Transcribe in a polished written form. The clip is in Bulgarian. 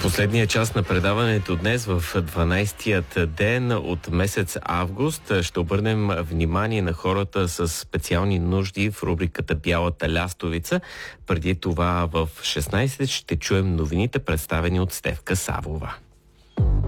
Последния час на предаването днес в 12-тият ден от месец август ще обърнем внимание на хората с специални нужди в рубриката Бялата лястовица. Преди това в 16 ще чуем новините, представени от Стефка Савова.